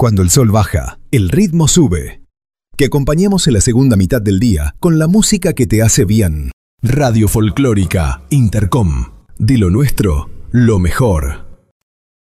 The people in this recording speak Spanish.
Cuando el sol baja, el ritmo sube. Que acompañemos en la segunda mitad del día con la música que te hace bien. Radio Folclórica Intercom. De lo nuestro, lo mejor.